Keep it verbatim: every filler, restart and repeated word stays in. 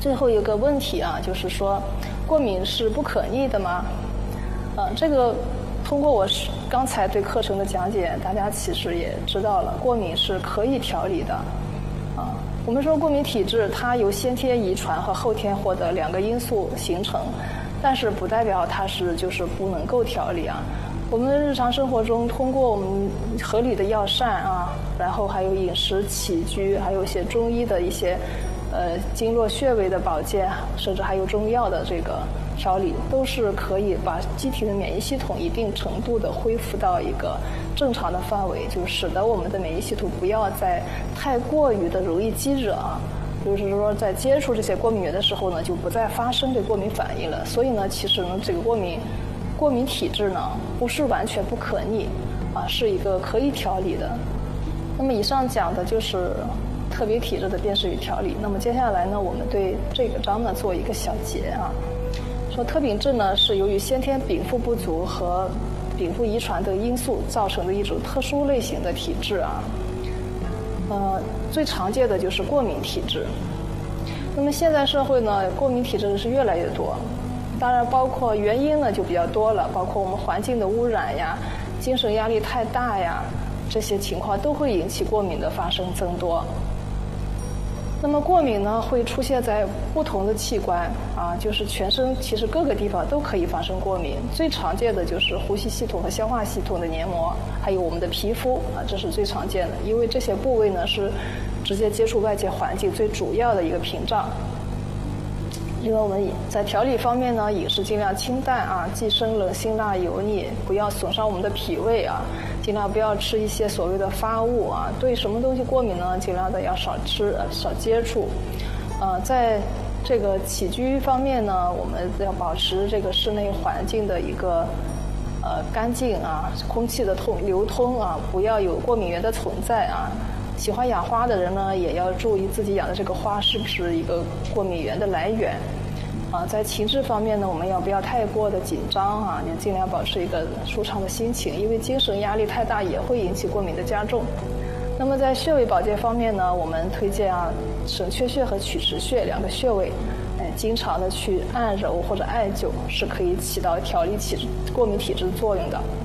最后一个问题啊，就是说过敏是不可逆的吗？呃，这个通过我刚才对课程的讲解，大家其实也知道了，过敏是可以调理的。啊，我们说过敏体质它由先天遗传和后天获得两个因素形成，但是不代表它是就是不能够调理啊。我们日常生活中通过我们合理的药膳啊，然后还有饮食起居，还有一些中医的一些呃经络穴位的保健，甚至还有中药的这个调理，都是可以把机体的免疫系统一定程度的恢复到一个正常的范围，就使得我们的免疫系统不要再太过于的容易激惹啊。就是说在接触这些过敏源的时候呢，就不再发生这过敏反应了。所以呢，其实呢，这个过敏过敏体质呢，不是完全不可逆啊，是一个可以调理的。那么以上讲的就是特别体质的辨识与调理。那么接下来呢，我们对这个章呢做一个小结啊。说特禀质呢是由于先天禀赋不足和禀赋遗传的因素造成的一种特殊类型的体质啊。呃，最常见的就是过敏体质。那么现在社会呢，过敏体质是越来越多，当然包括原因呢就比较多了，包括我们环境的污染呀、精神压力太大呀，这些情况都会引起过敏的发生增多。那么过敏呢会出现在不同的器官啊，就是全身其实各个地方都可以发生过敏。最常见的就是呼吸系统和消化系统的黏膜，还有我们的皮肤啊，这是最常见的，因为这些部位呢是直接接触外界环境最主要的一个屏障。另外我们在调理方面呢，饮食尽量清淡啊，忌生冷、辛辣、油腻，不要损伤我们的脾胃啊，尽量不要吃一些所谓的发物啊。对什么东西过敏呢，尽量的要少吃、少接触。呃，在这个起居方面呢，我们要保持这个室内环境的一个呃干净啊，空气的通流通啊，不要有过敏源的存在啊。喜欢养花的人呢，也要注意自己养的这个花是不是一个过敏源的来源。啊，在情志方面呢，我们要不要太过的紧张啊？也尽量保持一个舒畅的心情，因为精神压力太大也会引起过敏的加重。那么在穴位保健方面呢，我们推荐啊，神阙穴和曲池穴两个穴位，哎，经常的去按揉或者艾灸，是可以起到调理体质过敏体质的作用的。